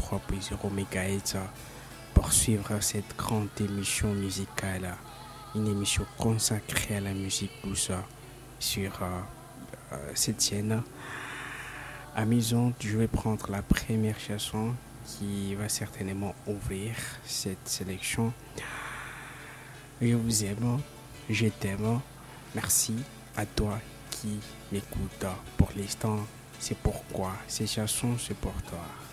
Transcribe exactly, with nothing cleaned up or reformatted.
trois point zéro mégahertz pour suivre cette grande émission musicale, une émission consacrée à la musique douce sur euh, euh, cette chaîne. Amusante, je vais prendre la première chanson qui va certainement ouvrir cette sélection. Je vous aime, je t'aime. Merci à toi qui m'écoute. Pour l'instant, c'est pourquoi ces chansons, c'est pour toi.